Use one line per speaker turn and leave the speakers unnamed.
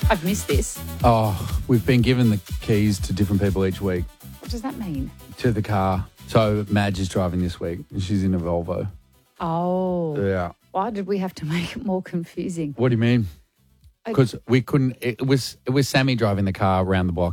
I've missed this.
Oh, we've been given the keys to different people each week
What does that mean?
to the car. So Madge is driving this week and she's in a Volvo.
Oh.
Yeah.
Why did we have to make it more confusing?
What do you mean? Because we couldn't. It was Sammy driving the car around the block